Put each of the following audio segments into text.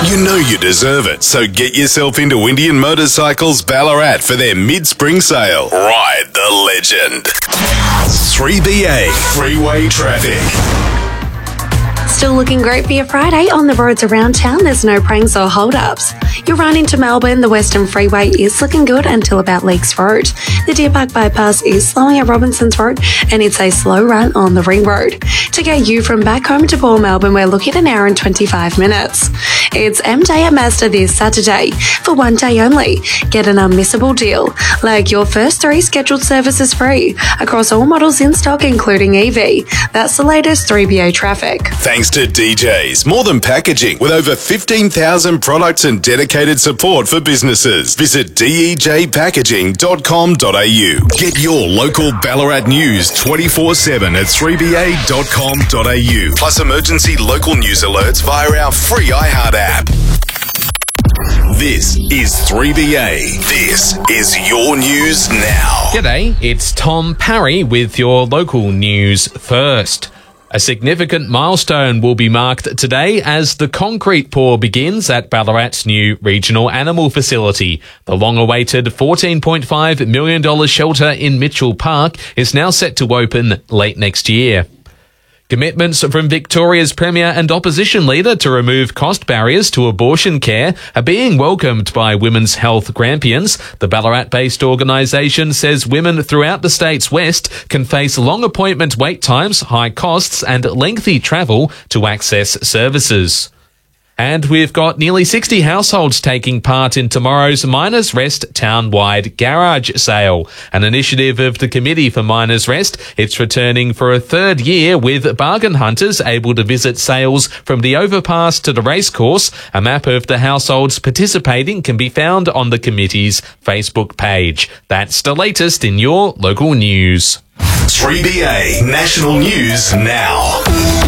You know you deserve it, so get yourself into Indian Motorcycles Ballarat for their mid-spring sale. Ride the legend. 3BA Freeway Traffic. Still looking great for your Friday on the roads around town. There's no pranks or hold-ups. Your run into Melbourne, the Western Freeway is looking good until about Leakes Road. The Deer Park bypass is slowing at Robinsons Road, and it's a slow run on the Ring Road. To get you from back home to Port Melbourne, we're looking at an hour and 25 minutes. It's M-Day at Mazda this Saturday for one day only. Get an unmissable deal, like your first 3 scheduled services free across all models in stock, including EV. That's the latest 3BA traffic. Thanks to DJs, more than packaging, with over 15,000 products and dedicated support for businesses. Visit dejpackaging.com.au. Get your local Ballarat news 24/7 at 3ba.com.au. Plus emergency local news alerts via our free iHeart app. This is 3BA. This is your news now. G'day, it's Tom Parry with your local news first. A significant milestone will be marked today as the concrete pour begins at Ballarat's new regional animal facility. The long-awaited $14.5 million shelter in Mitchell Park is now set to open late next year. Commitments from Victoria's Premier and Opposition Leader to remove cost barriers to abortion care are being welcomed by Women's Health Grampians. The Ballarat-based organisation says women throughout the state's west can face long appointment wait times, high costs and lengthy travel to access services. And we've got nearly 60 households taking part in tomorrow's Miners Rest town-wide garage sale, an initiative of the Committee for Miners Rest. It's returning for a third year with bargain hunters able to visit sales from the overpass to the racecourse. A map of the households participating can be found on the committee's Facebook page. That's the latest in your local news. 3BA National News Now.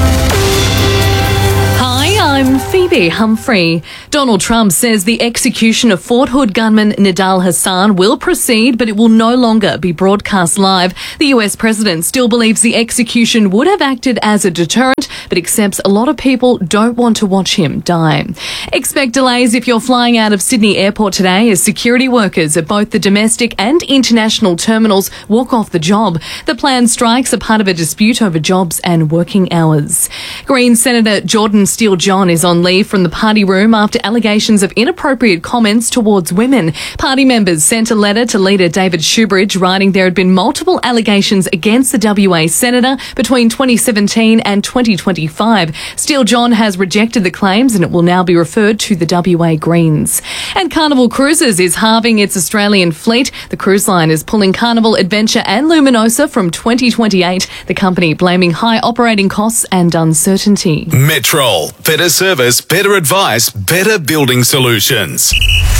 I'm Phoebe Humphrey. Donald Trump says the execution of Fort Hood gunman Nidal Hassan will proceed, but it will no longer be broadcast live. The US president still believes the execution would have acted as a deterrent, but accepts a lot of people don't want to watch him die. Expect delays if you're flying out of Sydney Airport today as security workers at both the domestic and international terminals walk off the job. The planned strikes are part of a dispute over jobs and working hours. Greens Senator Jordan Steele-John is on leave from the party room after allegations of inappropriate comments towards women. Party members sent a letter to leader David Shoebridge writing there had been multiple allegations against the WA senator between 2017 and 2025. Steele-John has rejected the claims and it will now be referred to the WA Greens. And Carnival Cruises is halving its Australian fleet. The cruise line is pulling Carnival, Adventure and Luminosa from 2028, the company blaming high operating costs and uncertainty. Metrol. Better service, better advice, better building solutions.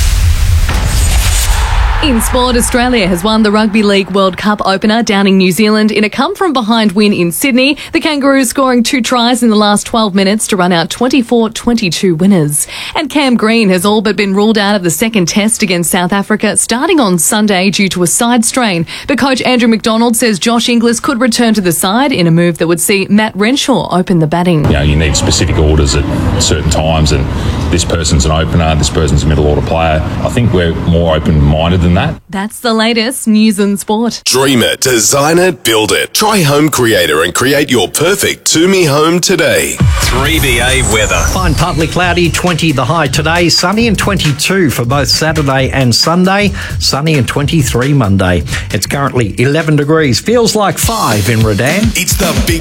In sport, Australia has won the Rugby League World Cup opener down in New Zealand in a come-from-behind win in Sydney. The Kangaroos scoring 2 tries in the last 12 minutes to run out 24-22 winners. And Cam Green has all but been ruled out of the second test against South Africa starting on Sunday due to a side strain. But coach Andrew McDonald says Josh Inglis could return to the side in a move that would see Matt Renshaw open the batting. You need specific orders at certain times, and this person's an opener, this person's a middle order player. I think we're more open-minded than that. That's the latest news and sport. Dream it, design it, build it. Try Home Creator and create your perfect To-Me home today. 3BA weather. Fine, partly cloudy, 20 the high today, sunny and 22 for both Saturday and Sunday, sunny and 23 Monday. It's currently 11 degrees, feels like 5 in Redan. It's the big